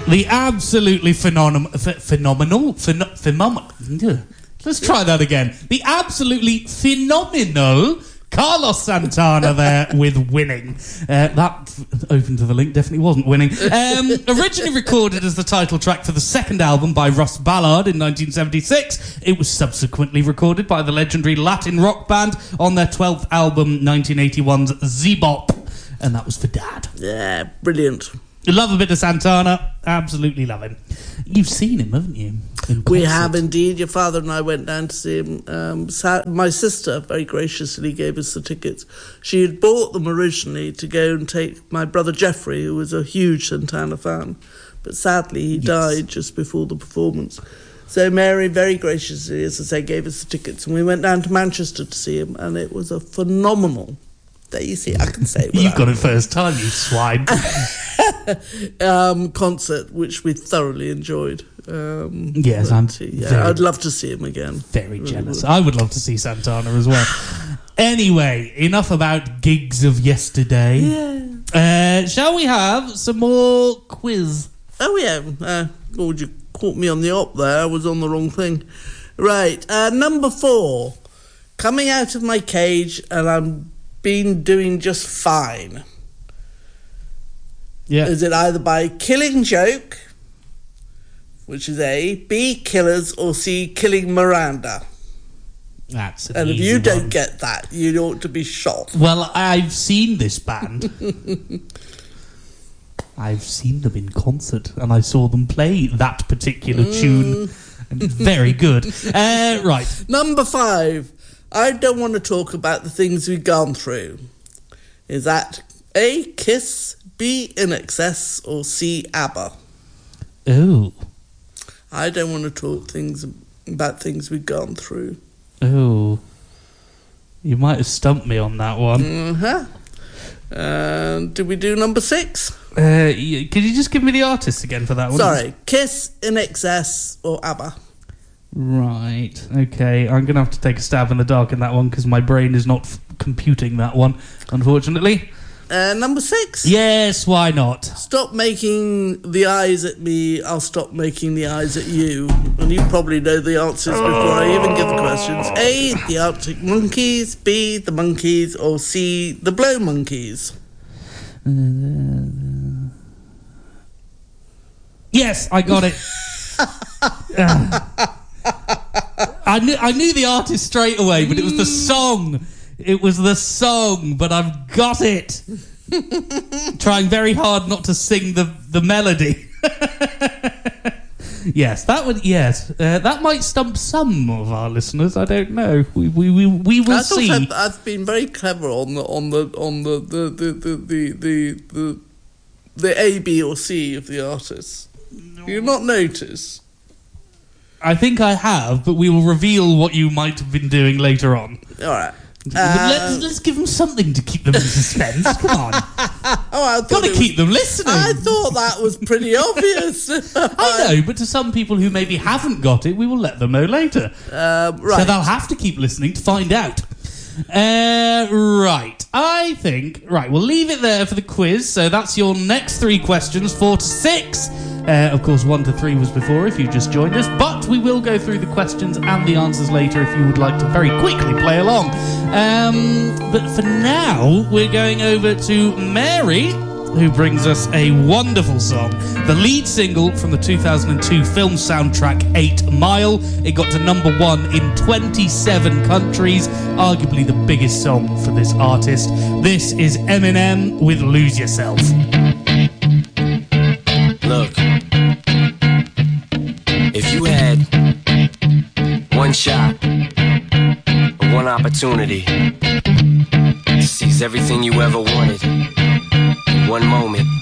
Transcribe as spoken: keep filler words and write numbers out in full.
The absolutely phenom- ph- phenomenal... Phen- phenom- Let's try that again. The absolutely phenomenal Carlos Santana there with Winning. Uh, that, open to the link, definitely wasn't Winning. Um, originally recorded as the title track for the second album by Russ Ballard in nineteen seventy-six, it was subsequently recorded by the legendary Latin rock band on their twelfth album, nineteen eighty-one's Z-Bop, and that was for Dad. Yeah, brilliant. Love a bit of Santana, absolutely love him. You've seen him, haven't you? We have indeed. Your father and I went down to see him. Um, sa- my sister very graciously gave us the tickets. She had bought them originally to go and take my brother Jeffrey, who was a huge Santana fan, but sadly he yes. died just before the performance. So Mary very graciously, as I say, gave us the tickets, and we went down to Manchester to see him, and it was a phenomenal. There you see, I can say You've got it first time, you swine. um, concert, which we thoroughly enjoyed. Um, yes, I'm yeah, very, I'd love to see him again. Very jealous. I would love to see Santana as well. Anyway, enough about gigs of yesterday. Yeah. Uh, shall we have some more quiz? Oh, yeah. Uh, oh, you caught me on the op there. I was on the wrong thing. Right. Uh, number four. Coming out of my cage, and I'm been doing just fine. Yeah. Is it either by Killing Joke, which is A, B, Killers, or C, Killing Miranda? That's an And if easy you one. don't get that, you ought to be shot. Well, I've seen this band. I've seen them in concert, and I saw them play that particular Mm. tune. And it's very good. Uh, right. Number five. I don't want to talk about the things we've gone through. Is that A, Kiss, B, In Excess, or C, ABBA? Oh. I don't want to talk things about things we've gone through. Oh. You might have stumped me on that one. Uh-huh. And did we do number six? Uh, y- could you just give me the artist again for that one? Sorry, Kiss, In Excess, or ABBA? Right, okay. I'm going to have to take a stab in the dark in that one because my brain is not f- computing that one, unfortunately. Uh, number six? Yes, why not? Stop making the eyes at me, I'll stop making the eyes at you. And you probably know the answers before I even give the questions. A, the Arctic Monkeys, B, the Monkeys, or C, the Blow Monkeys. Uh, yes, I got it. uh, I knew I knew the artist straight away, but it was the song. It was the song, but I've got it. Trying very hard not to sing the, the melody. Yes, that would. Yes, uh, that might stump some of our listeners. I don't know. We we we, we will I thought see. I've, I've been very clever on the on the on the the the the the, the, the, the A, B, or C of the artists. You've not noticed. I think I have, but we will reveal what you might have been doing later on. All right. let's, Um, let's give them something to keep them in suspense. Come on. oh, I thought Got to it was- keep them listening. I thought that was pretty obvious. I know, but to some people who maybe haven't got it, we will let them know later. Um, right. So they'll have to keep listening to find out. Uh, right. I think... Right, we'll leave it there for the quiz. So that's your next three questions, four to six. Uh, of course, one to three was before if you just joined us. But we will go through the questions and the answers later if you would like to very quickly play along. Um, but for now, we're going over to Mary, who brings us a wonderful song. The lead single from the two thousand two film soundtrack, Eight Mile. It got to number one in twenty-seven countries, arguably the biggest song for this artist. This is Eminem with Lose Yourself. Look, if you had one shot, or one opportunity to seize everything you ever wanted in one moment,